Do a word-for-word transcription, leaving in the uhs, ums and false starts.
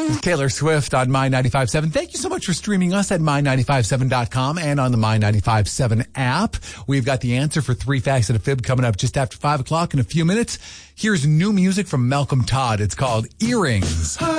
Taylor Swift on My ninety-five point seven. Thank you so much for streaming us at my nine five seven dot com and on the My ninety-five point seven app. We've got the answer for Three Facts and a Fib coming up just after five o'clock in a few minutes. Here's new music from Malcolm Todd. It's called Earrings.